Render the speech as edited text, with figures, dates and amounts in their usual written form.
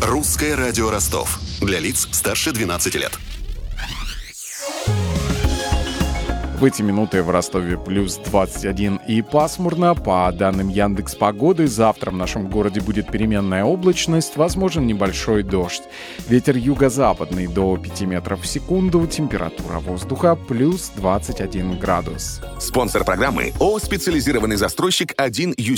Русское радио Ростов. Для лиц старше 12 лет. В эти минуты в Ростове плюс 21 и пасмурно. По данным Яндекс.Погоды, завтра в нашем городе будет переменная облачность, возможен небольшой дождь. Ветер юго-западный до 5 метров в секунду, температура воздуха плюс 21 градус. Спонсор программы ООО «Специализированный застройщик 1 ЮС